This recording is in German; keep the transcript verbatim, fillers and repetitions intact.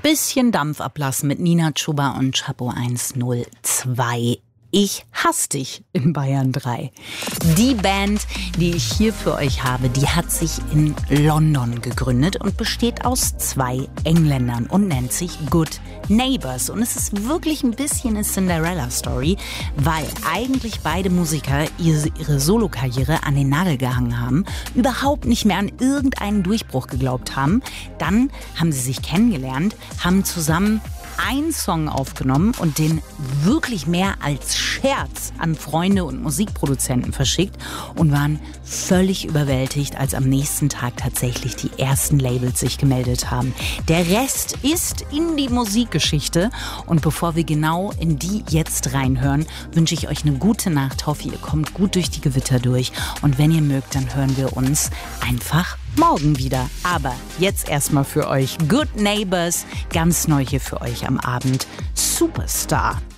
Bisschen Dampf ablassen mit Nina Chuba und Chapeau eins null zwei. Ich hasse dich in Bayern drei. Die Band, die ich hier für euch habe, die hat sich in London gegründet und besteht aus zwei Engländern und nennt sich Good Neighbours. Und es ist wirklich ein bisschen eine Cinderella-Story, weil eigentlich beide Musiker ihre, ihre Solokarriere an den Nagel gehangen haben, überhaupt nicht mehr an irgendeinen Durchbruch geglaubt haben. Dann haben sie sich kennengelernt, haben zusammen einen Song aufgenommen und den wirklich mehr als Scherz an Freunde und Musikproduzenten verschickt und waren völlig überwältigt, als am nächsten Tag tatsächlich die ersten Labels sich gemeldet haben. Der Rest ist in die Musikgeschichte und bevor wir genau in die jetzt reinhören, wünsche ich euch eine gute Nacht. Hoffe, ihr kommt gut durch die Gewitter durch und wenn ihr mögt, dann hören wir uns einfach morgen wieder. Aber jetzt erstmal für euch Good Neighbours, ganz neu hier für euch am Abend, Superstar.